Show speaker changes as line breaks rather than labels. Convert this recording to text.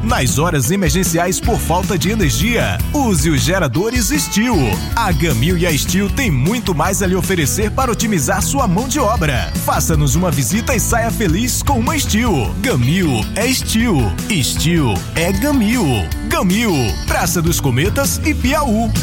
Nas horas emergenciais por falta de energia, use os geradores Steel. A Gamil e a Steel têm muito mais a lhe oferecer para otimizar sua mão de obra. Faça-nos uma visita e saia feliz com uma Steel. Gamil é Steel. Steel é Gamil. Gamil, Praça dos Cometas e Piauí.